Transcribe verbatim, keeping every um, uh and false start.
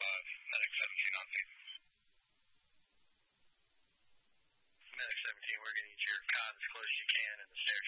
five, Medic seventeen on scene. Medic seventeen, we're going to get your C O D as close as you can in the stair